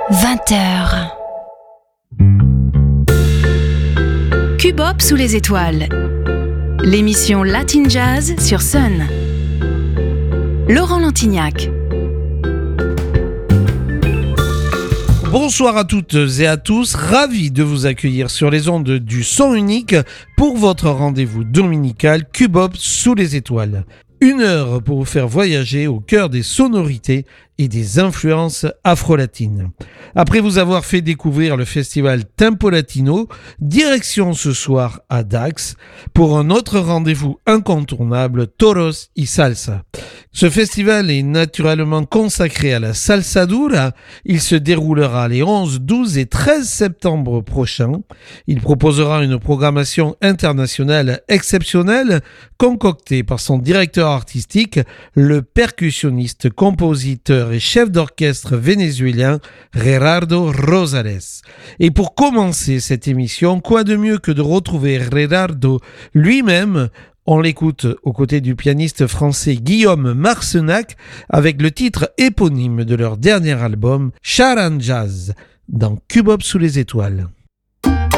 20h. Cubop sous les étoiles. L'émission Latin Jazz sur Sun. Laurent Lantignac. Bonsoir à toutes et à tous, ravi de vous accueillir sur les ondes du son unique pour votre rendez-vous dominical Cubop sous les étoiles. 1 heure pour vous faire voyager au cœur des sonorités et des influences afro-latines. Après vous avoir fait découvrir le festival Tempo Latino, direction ce soir à Dax pour un autre rendez-vous incontournable, Toros y Salsa. Ce festival est naturellement consacré à la salsa dura. Il se déroulera les 11, 12 et 13 septembre prochains. Il proposera une programmation internationale exceptionnelle concoctée par son directeur artistique, le percussionniste, compositeur et chef d'orchestre vénézuélien Gerardo Rosales. Et pour commencer cette émission, quoi de mieux que de retrouver Gerardo lui-même. On l'écoute aux côtés du pianiste français Guillaume Marcenac avec le titre éponyme de leur dernier album, Charan Jazz, dans Cubop sous les étoiles.